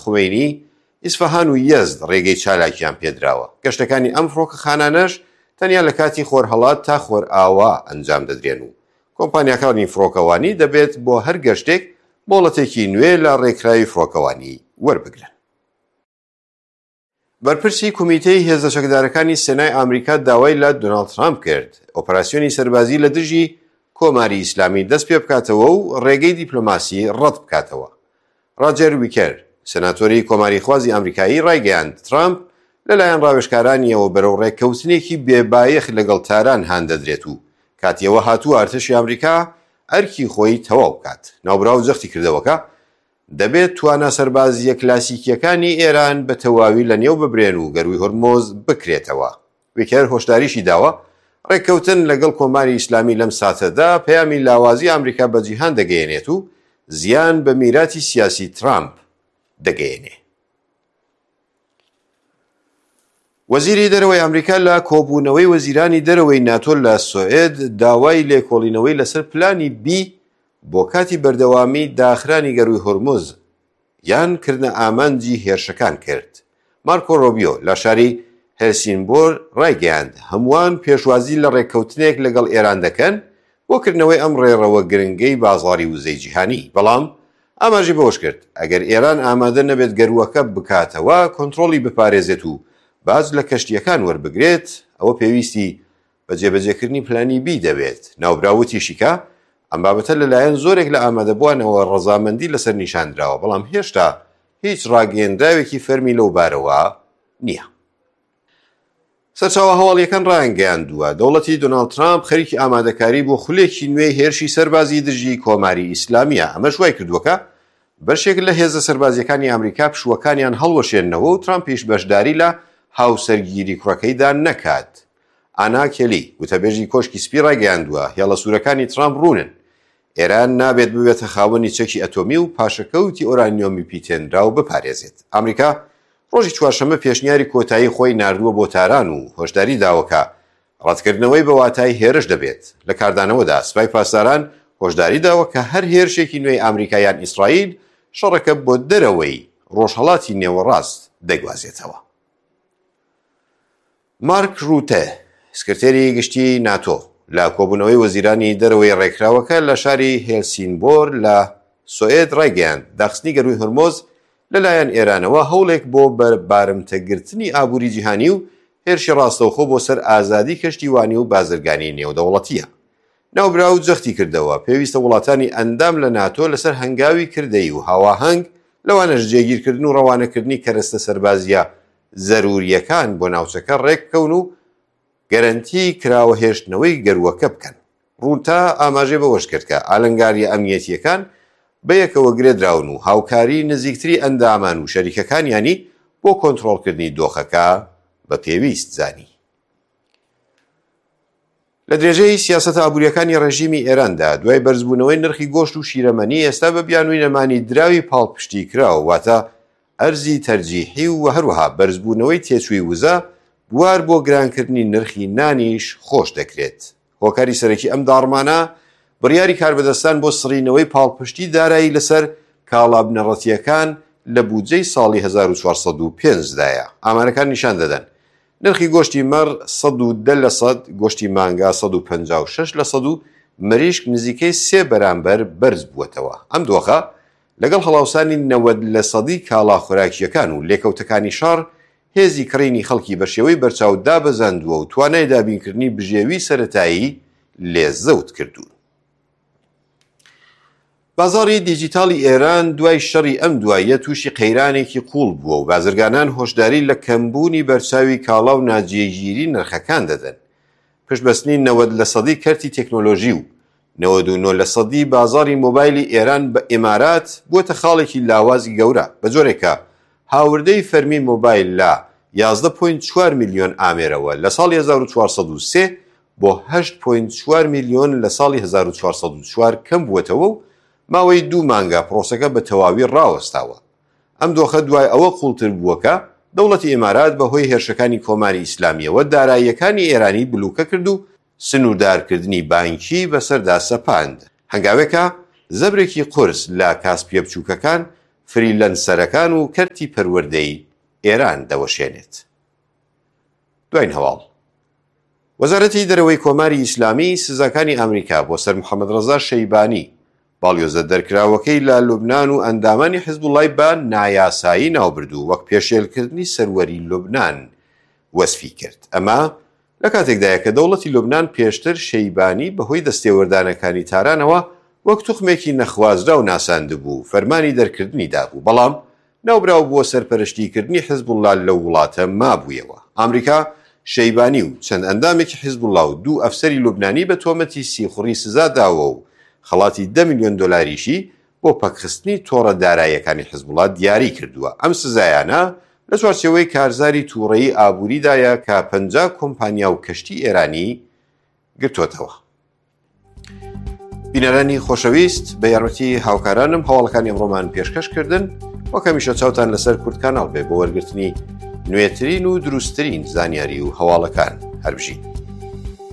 خومینی ئیسفەهان و یەزد ڕێگەی چالاکیان پێدراوە. گەشتەکانی ئەم فڕۆکەخانانەش تەنیا لە کاتی خۆرهەڵات تا خۆر ئاوا ئەنجام دەدرێن و کۆمپانیاکانی فڕۆکەوانی دەبێت بۆ هەر گەشتێک مۆڵەتێکی نوێ لە ڕێکخراوی فڕۆکەوانی وەربگرن. بەرپرسی کۆمیتەی هێزە چەکدارەکانی سێنای ئامریکا داوای لە دۆناڵد ترامپ کرد ئۆپەراسیۆنی سەربازی لە دژی کۆماری ئیسلامی دەست پێ بکاتەوە و ڕێگەی دیپلۆماسی ڕەت بکاتەوە. ڕاجەر ویکەر سەناتۆری کۆماریخوازی ئەمریکایی ڕایگەیاند ترامپ لەلایەن ڕاوێژکارانیەوە بەرەو ڕێککەوتنێکی بێبایەخ لەگەڵ تاران هان دەدرێت و کاتیەوە هاتووە ئارتشی ئەمریکا ئەرکی خۆی تەواو بکات. ناوبراو جەختی کردەوەکە دەبێت توانە سەربازیە کلاسیکیەکانی ئێران بە تەواوی لە نێو ببرێن و گەروی هۆرمۆز بکرێتەوە. ویکەر هۆشداریشی داوە ڕێککەوتن لەگەڵ کۆماری ئیسلامی لەم ساتەدا پەیامی لاوازی ئەمریکا بە جیهان دەگەیەنێت و زیان بە میراتی سیاسی ترامپ دەگەیەنێ. وەزیری دەرەوەی ئەمریکا لە کۆبوونەوەی وەزیرانی دەرەوەی ناتۆ لە سوئێد داوای لێکۆڵینەوەی لەسەر پلانی بی بۆ کاتی بەردەوامی داخرانی گەروی هۆرمۆز یان کردنە ئامانجی هێرشەکان کرد. مارکۆ ڕۆبیۆ لە شاری هێلسینبۆر ڕایگەیاند هەمووان پێشوازی لە ڕێککەوتنێک لەگەڵ ئێران دەکەن بۆ کردنەوەی ئەم ڕێڕەوە گرنگەی بازاڕی وزەی جیهانی. بەڵام ئاماژی بەوەش کرد ئەگەر ئێران ئامادە نەبێت گەروەکە بکاتەوە کۆنتڕۆڵی بپارێزێت و باز لە کەشتیەکان وەربگرێت ئەوە پێویستی بە جێبەجێکردنی پلانی بی دەبێت. ناوبراوتیشیکە ئەم بابەتە لەلایەن زۆرێک لە ئامادەبووانەوە ڕەزامەندی لەسەر نیشاندراوە بەڵام هێشتا هیچ ڕاگەیەندراوێکی فەرمی لەو بارەوە نییە. سەرچاوە هەواڵیەکان ڕایانگەیاندووە دەوڵەتی دۆناڵد ترامپ خەریکی ئامادەکاری بۆ خولێکی نوێی هێرشی سەربازی دژی کۆماری ئیسلامیە. ئەمەش وای کردووەکە بەشێک لە هێزە سەربازیەکانی ئەمریکا پشووەکانیان هەڵوەشێننەوە و ترامپیش بەشداری لە هاوسەرگیری کوڕەکەیدا نەکات. ئانا کێلی وتەبێژی کۆشکی سپی ڕایگەیاندووە هێڵە سوورەکانی ترامپ ڕوونن. ئێران نابێت ببێتە خاوەنی چەکی ئەتۆمی و پاشەکەوتی ئۆرانیۆمی پیتێنرا و بپارێزێت. ئەمریکا ڕۆژی چوارشەممە پێشنیاری کۆتایی خۆی ناردووە بۆ تاران و هۆشداری داوەکە ڕەتکردنەوەی بە واتای هێرش دەبێت. لە کاردانەوەدا سوپای پاسداران هۆشداری داوە کە هەر هێرشێکی نوێی ئەمریکایان ئیسرائیل شەڕەکە بۆ دەرەوەی ڕۆژهەڵاتی نێوەڕاست دەگوازێتەوە. مارک ڕوتە سکرتێری گشتی ناتۆ لە کۆبوونەوەی وەزیرانی دەرەوەی ڕێکراوەکە لە شاری هێلسینبۆر لە سوئێد ڕایگەیاند داخستنی گەروی هۆرمۆز لەلایەن ئێرانەوە هەوڵێک بۆ بارمتەگرتنی ئابووری جیهانی و هێرشی ڕاستەوخۆ بۆ سەر ئازادی کەشتیوانی و بازرگانی نێودەوڵەتیە. ناوبراو جەختی کردەوە پێویستە وڵاتانی ئەندام لە ناتۆ لەسەر هەنگاوی کردەی و هاواهەنگ لەوانەش جێگیرکردن و ڕەوانەکردنی کەرەستە سەربازیە زەروریەکان بۆ ناوچەکە ڕێک بکەون و گەرەنتی کراوە هێشتنەوەی گەروەکە بکەن. ڕوونتا ئاماژێ بەوەش کرد کە ئالنگاریە ئەمنیەتیەکان بەیەکەوە گرێدراون و هاوکاری نزیکتری ئەندامان و شەریکەکانیانی بۆ کۆنتڕۆڵکردنی دۆخەکە بە پێویست زانی. لە درێژەی سیاسەتە ئابووریەکانی ڕێژیمی ئێراندا دوای بەرزبوونەوەی نرخی گۆشت و شیرەمەنی ئێستا بە بیانووی نەمانی دراوی پاڵپشتی کراوە واتە ئەرزی تەرجیحی و هەروەها بەرزبوونەوەی تێچووی وزە بوار بۆ گرانکردنی نرخی نانیش خۆش دەکرێت. هۆکاری سەرەکی ئەم داڕمانە بڕیاری کاربەدەستان بۆ سڕینەوەی پاڵپشتی دارایی لەسەر کاڵا بنەڕەتیەکان لە بودجەی ساڵی 1405دایە. ئامارەکان نیشان دەدەن نرخی گۆشتی مەڕ 110%، گۆشتی مانگا 156% و مریشک نزیکەی 3 بەرامبەر بەرز بووەتەوە. ئەم دۆخە لەگەڵ هەڵاوسانی 90% کاڵا خۆراکیەکان و لێکەوتەکانی شار هێزی کڕینی خەڵکی بە شێوەی بەرچاو دابەزاندووە و توانای دابینکردنی بژێوی سەرەتایی لێزەوت کردوون. بازاڕی دیجیتاڵی ئێران دوای شەڕی ئەم دواییە تووشی قەیرانێکی قوڵ بووە و بازرگانان هۆشداری لە کەمبوونی بەرچاوی کاڵا و ناجێگیری نرخەکان دەدەن. پشتبەستنی 90% کەرتی تەکنۆلۆژی و 99% بازاڕی مۆبایلی ئێران بە ئیمارات بووەتە خاڵێکی لاوازی گەورە بە جۆرێکە هاوردەی فەرمی مۆبایل لە 11.4 میلیۆن ئامێرەوە لە ساڵی 1403 بۆ 8.4 میلیۆن لە ساڵی 1404 کەم بووەتەوە و ماوەی 2 مانگا پرۆسەکە بە تەواوی ڕاوەستاوە. ئەم دۆخە دوای ئەوە قوڵتر بووەکە دەوڵەتی ئیمارات بەهۆی هێرشەکانی کۆماری ئیسلامیەوە داراییەکانی ئێرانی بلوکە کرد و سنووردارکردنی بانکی بەسەردا سەپاند. هەنگاوێکە زەبرێکی قورس لە کاسپیە بچووکەکان فریلەنسەرەکان و کەرتی پەروەردەی ئێران دەوەشێنێت. دوایین هەواڵ وەزارەتی دەرەوەی کۆماری ئیسلامی سزاکانی ئەمریکا بۆ سەر محەممەد ڕەزا شەیبانی باڵیۆزە دەرکراوەکەی لە لوبنان و ئەندامانی حیزبوڵای بە نایاسایی ناوبردوو وەک پێشێلکردنی سەروەری لوبنان وەسفی کرد. ئەمە لە کاتێکدایە کە دەوڵەتی لوبنان پێشتر شەیبانی بەهۆی دەستێوەردانەکانی تارانەوە وەک توخمێکی نەخوازرا و ناساند بوو فەرمانی دەرکردنی دابوو، بەڵام ناوبراو بۆ سەرپەرشتیکردنی حیزبوڵڵا لەو وڵاتە مابوویەوە. ئەمریکا شەیبانی و چەند ئەندامێکی حیزبوڵڵا و دوو ئەفسەری لوبنانی بە تۆمەتی سیخوڕی سزا داوە و خەڵاتی 10 ملیۆن دۆلاریشی بۆ پەکخستنی تۆڕە داراییەکانی حیزبوڵڵا دیاری کردووە. ئەم سزایانە لە چوارچێوەی کارزاری تووڕەیی ئابووریدایە کە 50 کۆمپانیا و کەشتی ئێرانی گرتوۆتەوە. بینەرانی خۆشەویست، بە یارمەتی هاوکارانم هەواڵەکانی ئەمڕۆمان پێشکەشکردن وەک هەمیشە چاوتان لەسەر کورد کاناڵ بێ بۆ وەرگرتنی نوێترین و دروستترین زانیاری و هەواڵەکان هەربژین.